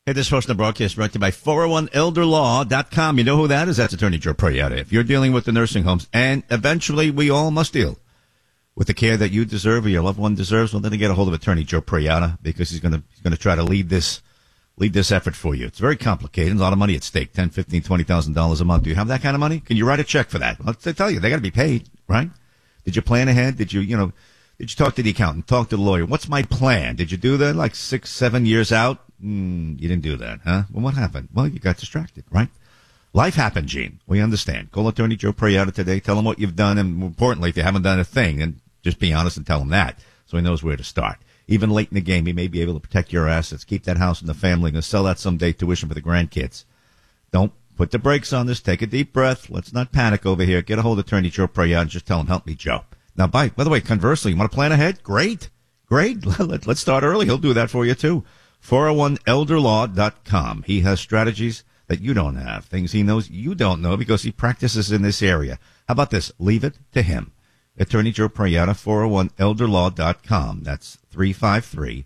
Hey, this portion of the broadcast brought to you by 401elderlaw.com. You know who that is? That's Attorney Joe Prayata. If you're dealing with the nursing homes, and eventually we all must deal with the care that you deserve or your loved one deserves, well, then get a hold of Attorney Joe Prayata because he's going to try to lead this effort for you. It's very complicated. A lot of money at stake, $10,000, $15,000, $20,000 a month. Do you have that kind of money? Can you write a check for that? Well, they tell you they got to be paid, right? Did you plan ahead? Did you talk to the accountant, talk to the lawyer? What's my plan? Did you do that like 6, 7 years out? You didn't do that, huh? Well, what happened? Well, you got distracted, right? Life happened, Gene. We understand. Call Attorney Joe Prayata today. Tell him what you've done, and more importantly, if you haven't done a thing, then just be honest and tell him that so he knows where to start. Even late in the game, he may be able to protect your assets, keep that house in the family, and sell that someday, tuition for the grandkids. Don't put the brakes on this. Take a deep breath. Let's not panic over here. Get a hold of Attorney Joe Prayata and just tell him, help me, Joe. Now, by the way, conversely, you want to plan ahead? Great. Let's start early. He'll do that for you, too. 401elderlaw.com. He has strategies that you don't have, things he knows you don't know because he practices in this area. How about this? Leave it to him. Attorney Joe Prayata, 401elderlaw.com. That's 353-3752.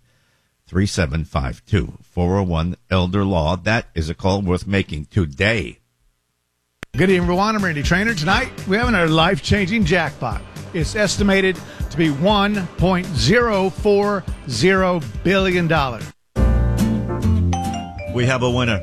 401elderlaw. That is a call worth making today. Good evening, everyone. I'm Randy Trainer. Tonight, we're having our life-changing jackpot. It's estimated to be $1.040 billion. We have a winner.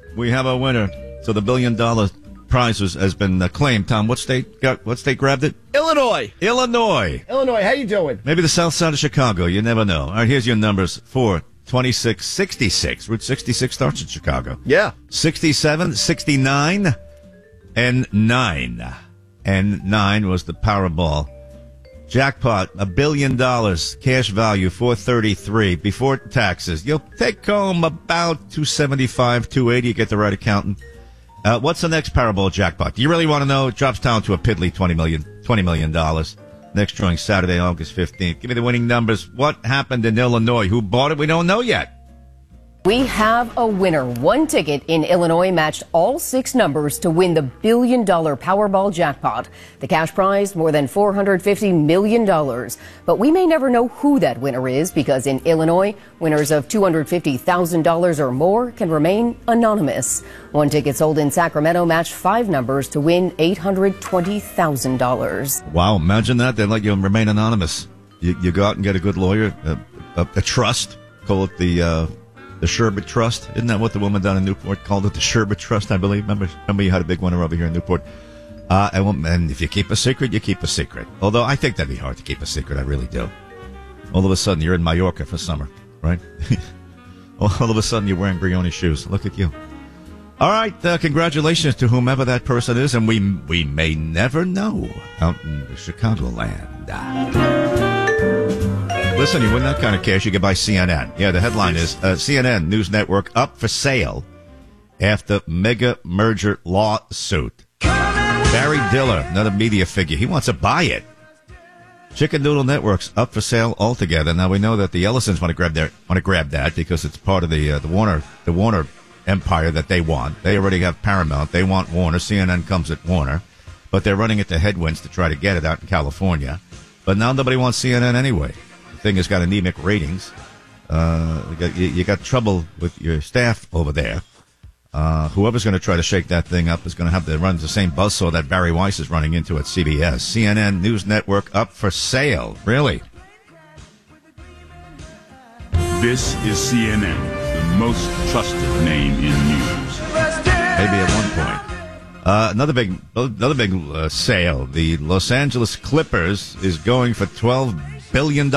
So the $1 billion prize has been claimed. Tom, what state grabbed it? Illinois. How you doing? Maybe the south side of Chicago. You never know. All right, here's your numbers. 4, 26, 66. Route 66 starts in Chicago. Yeah. 67, 69, and 9. And 9 was the Powerball. Jackpot, $1 billion, cash value, $433 before taxes. You'll take home about $275, $280. You get the right accountant. What's the next Powerball jackpot? Do you really want to know? It drops down to a piddly $20 million. Next drawing Saturday, August 15th. Give me the winning numbers. What happened in Illinois? Who bought it? We don't know yet. We have a winner. One ticket in Illinois matched all 6 numbers to win the $1 billion Powerball jackpot. The cash prize, more than $450 million. But we may never know who that winner is because in Illinois, winners of $250,000 or more can remain anonymous. One ticket sold in Sacramento matched 5 numbers to win $820,000. Wow, imagine that. They let you remain anonymous. You go out and get a good lawyer, a trust, call it the Sherbet Trust. Isn't that what the woman down in Newport called it? The Sherbet Trust, I believe. Remember you had a big winner over here in Newport. And if you keep a secret, you keep a secret. Although I think that'd be hard to keep a secret. I really do. All of a sudden, you're in Mallorca for summer, right? All of a sudden, you're wearing Brioni shoes. Look at you. All right. Congratulations to whomever that person is. And we may never know out in Chicagoland. Listen, you win that kind of cash, you can buy CNN. Yeah, the headline is CNN News Network up for sale after mega merger lawsuit. Barry Diller, another media figure, he wants to buy it. Chicken Noodle Network's up for sale altogether. Now we know that the Ellisons want to grab that because it's part of the Warner empire that they want. They already have Paramount. They want Warner. CNN comes at Warner, but they're running into headwinds to try to get it out in California. But now nobody wants CNN anyway. Thing has got anemic ratings. You got trouble with your staff over there. Whoever's going to try to shake that thing up is going to have to run the same buzzsaw that Barry Weiss is running into at CBS. CNN News Network up for sale. Really? This is CNN, the most trusted name in news. Maybe at one point. Another big sale. The Los Angeles Clippers is going for $12 billion.